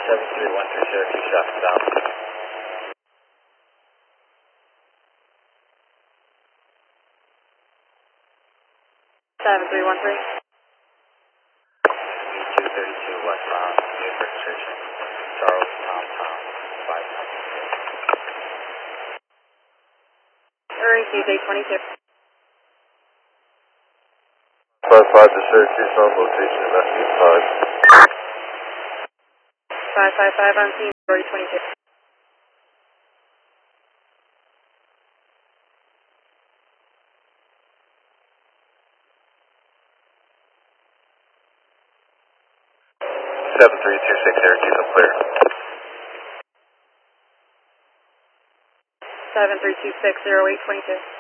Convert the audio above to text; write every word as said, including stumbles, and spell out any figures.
seven three one three Syracuse, southbound. seven three one three. E two thirty-two westbound, unit registration, Charles Tom Tom, five Tom. Syracuse eight twenty-two. five five to Syracuse on location, Rescue five. five five five on scene, eight twenty-two. seven three two six Syracuse, I'm clear. seven three two six zero eight twenty-two.